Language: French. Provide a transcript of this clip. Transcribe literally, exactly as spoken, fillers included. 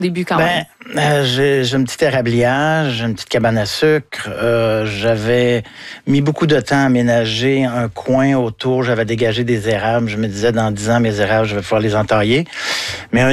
début quand ben, même. Euh, j'ai, j'ai une petite érablière, j'ai une petite cabane à sucre. Euh, j'avais mis beaucoup de temps à aménager un coin autour. J'avais dégagé des érables. Je me disais, dans dix ans, mes érables, je vais pouvoir les entailler. Mais un